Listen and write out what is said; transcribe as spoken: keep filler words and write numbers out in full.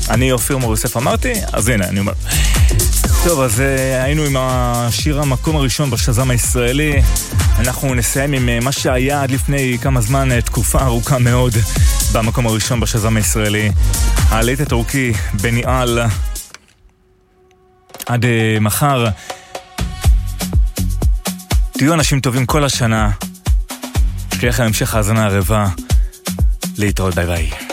אני אופיר מור יוסף אמרתי, אז הנה, אני אומר. טוב, אז היינו עם השיר המקום הראשון בשזם הישראלי. אנחנו נסיים עם מה שהיה עד לפני כמה זמן, תקופה ארוכה מאוד, במקום הראשון בשזם הישראלי. הלהיט הטורקי בניאל. עד uh, מחר. תהיו אנשים טובים כל השנה. שתהיה לכם המשך האזנה ערבה. להתראות, ביי ביי.